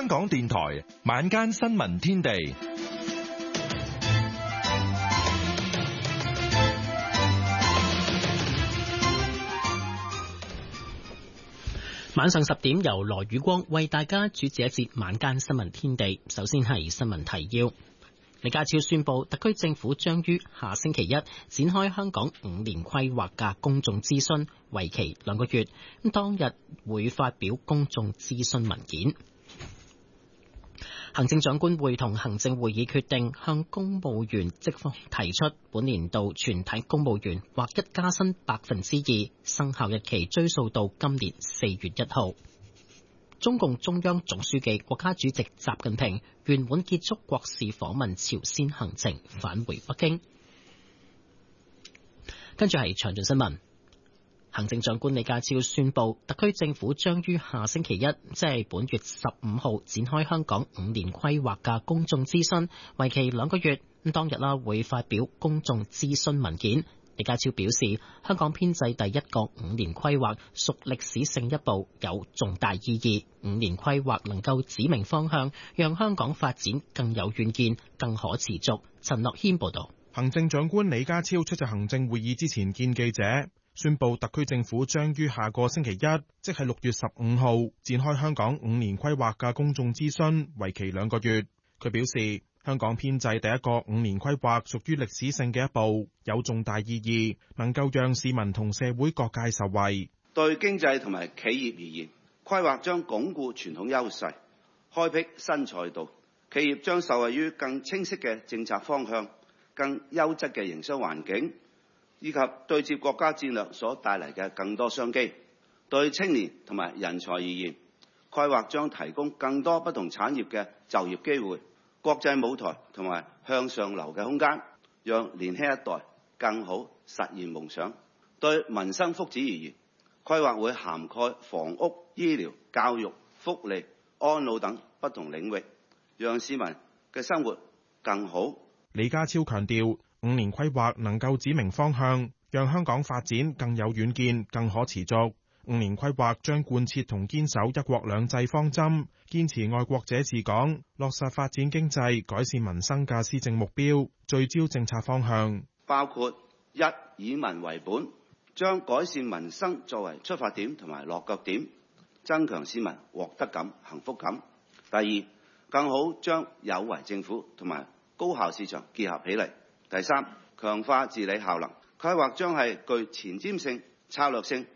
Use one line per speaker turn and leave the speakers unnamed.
港電台晚間新聞天地，
晚上10點由羅宇光為大家主持一節晚間新聞天地。首先係新聞提要。李家超宣布，特區政府將於下星期一展開香港5年規劃嘅公眾諮詢，為期2個月。當日會發表公眾諮詢文件。行政長官會同行政會議決定向公務員職方提出本年度全體公務員劃一加薪2%，生效日期追溯到今年4月1號。中共中央總書記、國家主席習近平圓滿結束國事訪問朝鮮行程，返回北京。跟住係詳盡新聞。行政長官李家超宣布，特區政府將於下星期一，即係本月15號，展開香港5年規劃嘅公眾諮詢，為期2個月。當日會發表公眾諮詢文件。李家超表示，香港編制第一個5年規劃屬歷史性一步，有重大意義。5年規劃能夠指明方向，讓香港發展更有遠見、更可持續。陳樂謙報道。
行政長官李家超出席行政會議之前見記者，宣布特區政府將於下個星期一，即係6月15號，展開香港5年規劃嘅公眾諮詢，為期2個月。佢表示，香港編制第一個5年規劃屬於歷史性嘅一步，有重大意義，能夠讓市民同社會各界受惠。
對經濟同埋企業而言，規劃將鞏固傳統優勢，開闢新賽道，企業將受惠於更清晰嘅政策方向、更優質嘅營商環境，以及對接國家戰略所帶嚟嘅更多商機。對青年同埋人才而言，規劃將提供更多不同產業嘅就業機會、國際舞台同埋向上流嘅空間，讓年輕一代更好實現夢想。對民生福祉而言，規劃會涵蓋房屋、醫療、教育、福利、安老等不同領域，讓市民嘅生活更好。
李家超強調，5年規劃能夠指明方向，讓香港發展更有遠見、更可持續。5年規劃將貫徹同堅守一國兩制方針，堅持愛國者治港，落實發展經濟、改善民生嘅施政目標，聚焦政策方向，
包括一、以民為本，將改善民生作為出發點同埋落腳點，增強市民獲得感、幸福感。第二，更好將有為政府同埋高效市場結合起嚟。第三，強化治理效能。規劃將係具前瞻性、策略性